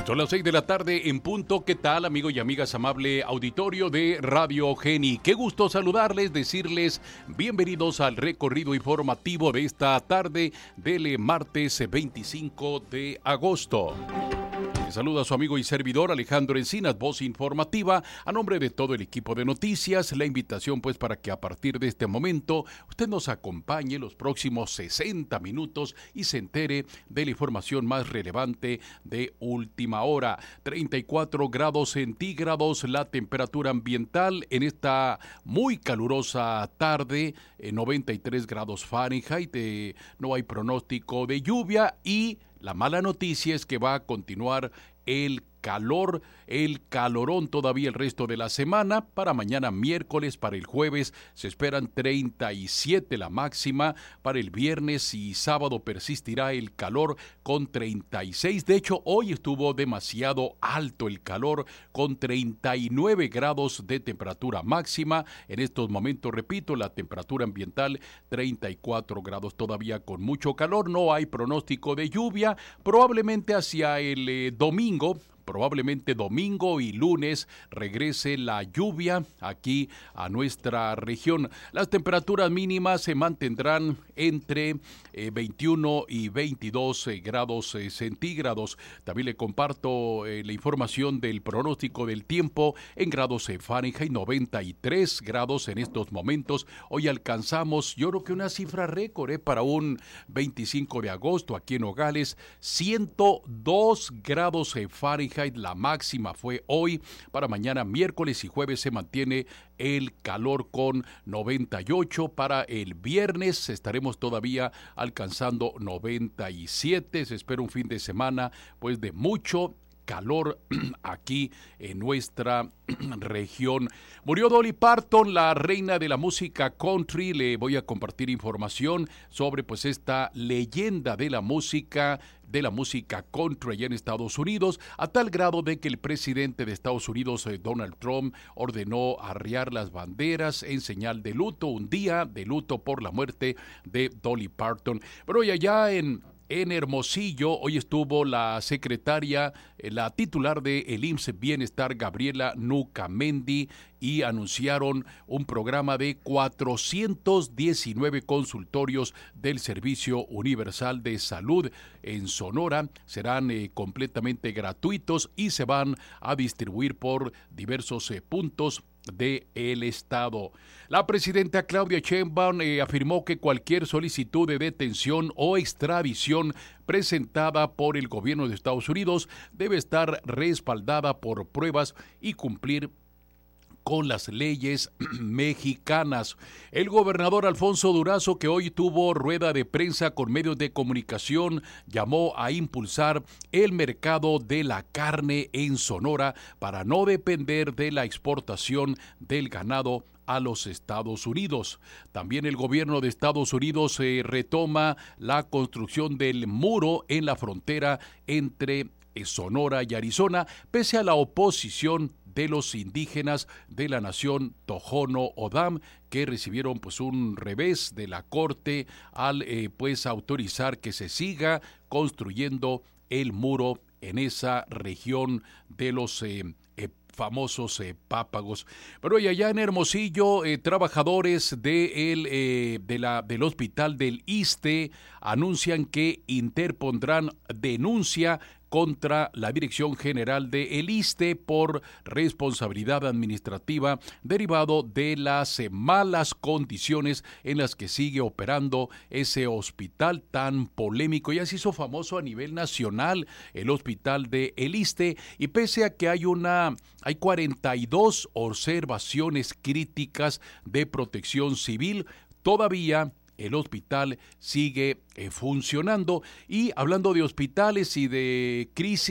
Son las 6 de la tarde en punto. ¿Qué tal, amigos y amigas, amable auditorio de Radio Geni? Qué gusto saludarles, decirles bienvenidos al recorrido informativo de esta tarde del martes 25 de agosto. Saluda a su amigo y servidor Alejandro Encinas, voz informativa, a nombre de todo el equipo de noticias. La invitación pues para que a partir de este momento usted nos acompañe los próximos 60 minutos y se entere de la información más relevante de última hora. 34 grados centígrados la temperatura ambiental en esta muy calurosa tarde, 93 grados Fahrenheit, no hay pronóstico de lluvia y la mala noticia es que va a continuar el calorón todavía el resto de la semana. Para mañana miércoles, para el jueves se esperan 37 la máxima, para el viernes y sábado persistirá el calor con 36. De hecho, hoy estuvo demasiado alto el calor con 39 grados de temperatura máxima. En estos momentos, repito, la temperatura ambiental 34 grados todavía con mucho calor. No hay pronóstico de lluvia, probablemente hacia el domingo y lunes regrese la lluvia aquí a nuestra región. Las temperaturas mínimas se mantendrán entre 21 y 22 grados centígrados. También le comparto la información del pronóstico del tiempo en grados Fahrenheit, 93 grados en estos momentos. Hoy alcanzamos, yo creo que una cifra récord para un 25 de agosto aquí en Nogales, 102 grados Fahrenheit. La máxima fue hoy. Para mañana miércoles y jueves se mantiene el calor con 98. Para el viernes estaremos todavía alcanzando 97. Se espera un fin de semana pues de mucho calor aquí en nuestra región. Murió Dolly Parton, la reina de la música country. Le voy a compartir información sobre pues esta leyenda de la música country allá en Estados Unidos, a tal grado de que el presidente de Estados Unidos, Donald Trump, ordenó arriar las banderas en señal de luto, un día de luto por la muerte de Dolly Parton. Pero hoy allá en Hermosillo, hoy estuvo la secretaria, la titular de el IMSS Bienestar, Gabriela Nucamendi, y anunciaron un programa de 419 consultorios del Servicio Universal de Salud en Sonora. Serán completamente gratuitos y se van a distribuir por diversos puntos del estado. La presidenta Claudia Sheinbaum afirmó que cualquier solicitud de detención o extradición presentada por el gobierno de Estados Unidos debe estar respaldada por pruebas y cumplir con las leyes mexicanas. El gobernador Alfonso Durazo, que hoy tuvo rueda de prensa con medios de comunicación, llamó a impulsar el mercado de la carne en Sonora para no depender de la exportación del ganado a los Estados Unidos. También el gobierno de Estados Unidos retoma la construcción del muro en la frontera entre Sonora y Arizona, pese a la oposición de los indígenas de la nación Tohono O'odham, que recibieron pues un revés de la corte al pues autorizar que se siga construyendo el muro en esa región de los famosos Pápagos. Pero y allá en Hermosillo, trabajadores del hospital del ISSSTE anuncian que interpondrán denuncia contra la Dirección General de el ISSSTE por responsabilidad administrativa derivado de las malas condiciones en las que sigue operando ese hospital tan polémico. Ya se hizo famoso a nivel nacional el hospital de el ISSSTE, y pese a que hay 42 observaciones críticas de Protección Civil, todavía el hospital sigue funcionando. Y hablando de hospitales y de crisis,